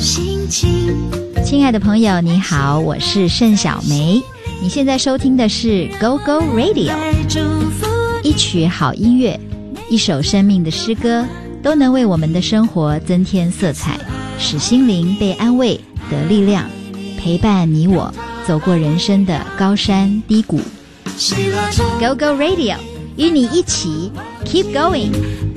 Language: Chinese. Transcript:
心情。 亲爱的朋友你好，我是盛小梅，你现在收听的是 Go Go Radio。 一曲好音乐，一首生命的诗歌，都能为我们的生活增添色彩，使心灵被安慰得力量，陪伴你我走过人生的高山低谷。 Go Go Radio 与你一起 Keep Going。